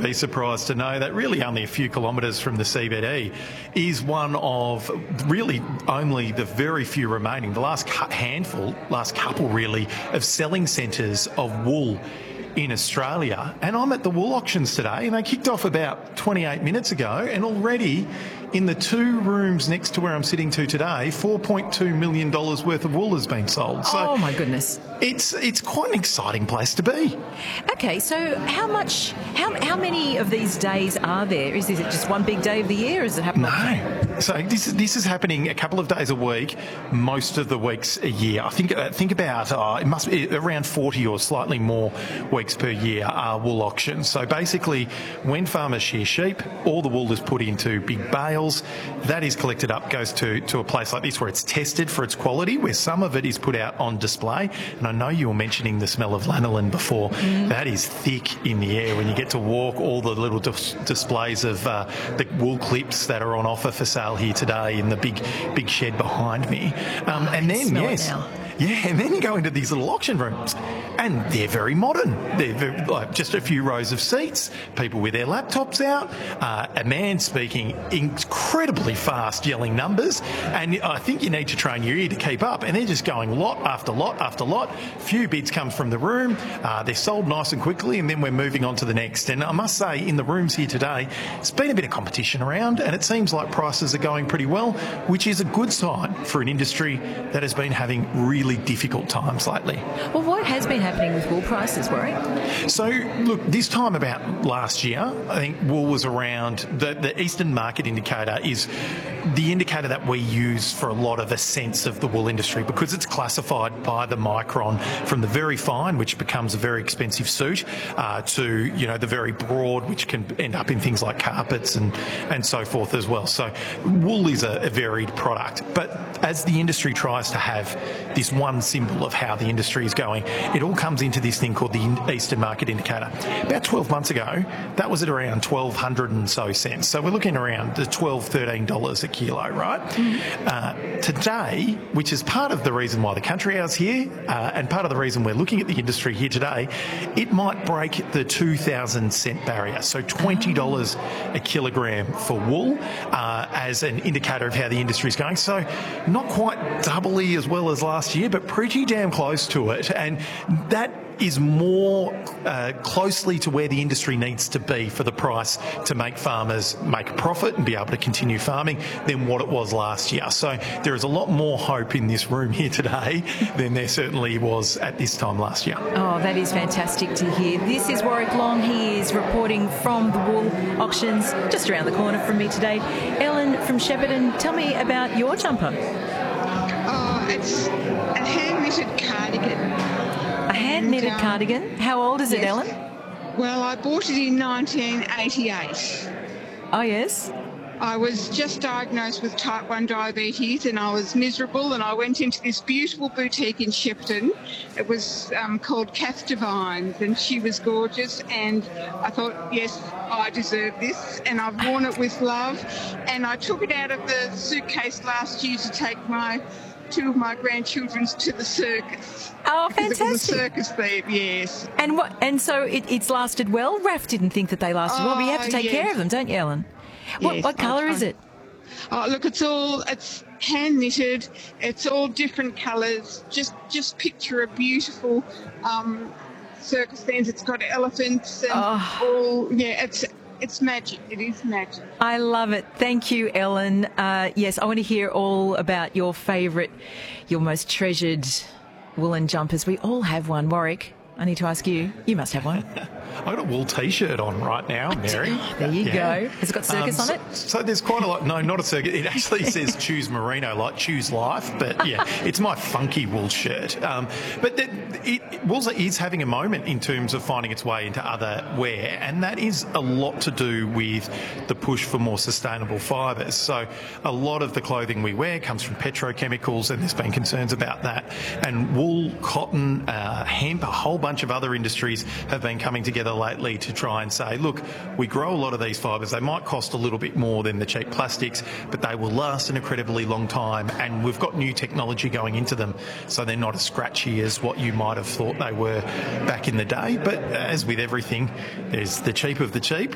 be surprised to know that really only a few kilometres from the CBD is one of really only the very few remaining, the last couple really, of selling centres of wool in Australia. And I'm at the wool auctions today, and they kicked off about 28 minutes ago, and already in the two rooms next to where I'm sitting to today, $4.2 million worth of wool has been sold. So oh my goodness. It's quite an exciting place to be. Okay, so how many of these days are there? Is it just one big day of the year, or is it happening? No. So this is happening a couple of days a week, most of the weeks a year. I think about it must be around 40 or slightly more weeks per year are wool auctions. So basically, when farmers shear sheep, all the wool is put into big bales. That is collected up, goes to a place like this where it's tested for its quality, where some of it is put out on display. And I know you were mentioning the smell of lanolin before. That is thick in the air when you get to walk all the little displays of the wool clips that are on offer for sale here today in the big shed behind me. And then, yes. Yeah, and then you go into these little auction rooms, and they're very modern. They're like just a few rows of seats, people with their laptops out, a man speaking incredibly fast, yelling numbers, and I think you need to train your ear to keep up, and they're just going lot after lot after lot. Few bids come from the room, they're sold nice and quickly, and then we're moving on to the next. And I must say, in the rooms here today, it's been a bit of competition around, and it seems like prices are going pretty well, which is a good sign for an industry that has been having really difficult times lately. Well, what has been happening with wool prices, Warwick? So, look, this time about last year, I think wool was around, the Eastern Market Indicator is the indicator that we use for a lot of a sense of the wool industry, because it's classified by the micron from the very fine, which becomes a very expensive suit, to, the very broad, which can end up in things like carpets and so forth as well. So wool is a varied product. But as the industry tries to have this one symbol of how the industry is going, it all comes into this thing called the Eastern Market Indicator. About 12 months ago, that was at around 1,200 and so cents. So we're looking around the $12, $13 a kilo, right? Today, which is part of the reason why the Country Hour's here, and part of the reason we're looking at the industry here today, it might break the 2,000 cent barrier. So $20 a kilogram for wool, as an indicator of how the industry is going. So not quite doubly as well as last year, but pretty damn close to it. And that is more closely to where the industry needs to be for the price to make farmers make a profit and be able to continue farming than what it was last year. So there is a lot more hope in this room here today than there certainly was at this time last year. Oh, that is fantastic to hear. This is Warwick Long. He is reporting from the wool auctions just around the corner from me today. Ellen from Shepparton, tell me about your jumper. Oh, it's a hand-knitted cardigan. A hand-knitted cardigan? How old is it, Ellen? Well, I bought it in 1988. Oh, yes? I was just diagnosed with type 1 diabetes, and I was miserable, and I went into this beautiful boutique in Shepparton. It was called Kath Devines, and she was gorgeous, and I thought, yes, I deserve this, and I've worn it with love. And I took it out of the suitcase last year to take two of my grandchildren to the circus. Oh, fantastic. It was a circus theme, yes. And so it's lasted well? Raph didn't think that they lasted well, but you have to take care of them, don't you, Ellen? What colour is it? Oh, look, it's hand knitted. It's all different colours. Just picture a beautiful circus stand. It's got elephants and all. Yeah, it's magic. It is magic. I love it. Thank you, Ellen. Yes, I want to hear all about your favourite, your most treasured woolen jumpers. We all have one. Warwick, I need to ask you. You must have one. I've got a wool T-shirt on right now, Mary. There you go. Has it got circus on it? So there's quite a lot. No, not a circus. It actually says choose merino, like choose life. But yeah, it's my funky wool shirt. But wool is having a moment in terms of finding its way into other wear, and that is a lot to do with the push for more sustainable fibres. So a lot of the clothing we wear comes from petrochemicals, and there's been concerns about that. And wool, cotton, hemp, a whole bunch of other industries have been coming together lately to try and say, look, we grow a lot of these fibres. They might cost a little bit more than the cheap plastics, but they will last an incredibly long time, and we've got new technology going into them, so they're not as scratchy as what you might have thought they were back in the day. But as with everything, there's the cheap of the cheap